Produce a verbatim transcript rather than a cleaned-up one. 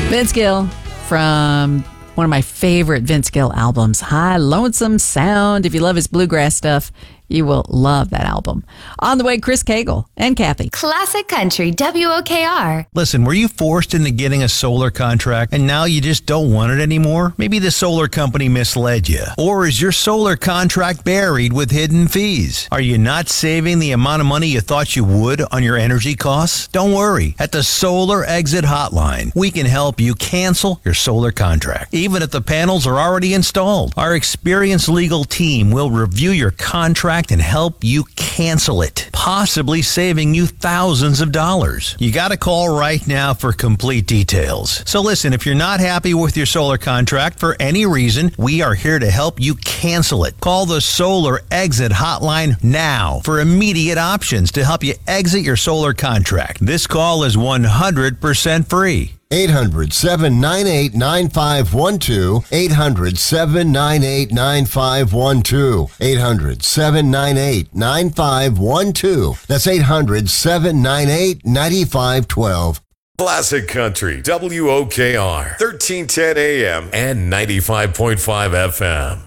Vince Gill from one of my favorite Vince Gill albums, High Lonesome Sound. If you love his bluegrass stuff, you will love that album. On the way, Chris Cagle and Kathy. Classic Country, W O K R. Listen, were you forced into getting a solar contract and now you just don't want it anymore? Maybe the solar company misled you. Or is your solar contract buried with hidden fees? Are you not saving the amount of money you thought you would on your energy costs? Don't worry. At the Solar Exit Hotline, we can help you cancel your solar contract, even if the panels are already installed. Our experienced legal team will review your contract and help you cancel it, possibly saving you thousands of dollars. You got to call right now for complete details. So listen, if you're not happy with your solar contract for any reason, we are here to help you cancel it. Call the Solar Exit Hotline now for immediate options to help you exit your solar contract. This call is one hundred percent free. eight hundred, seven nine eight, nine five one two. eight hundred, seven nine eight, nine five one two. eight hundred, seven nine eight, nine five one two. That's eight hundred, seven nine eight, nine five one two. Classic Country, W O K R, thirteen ten A M and ninety-five point five F M.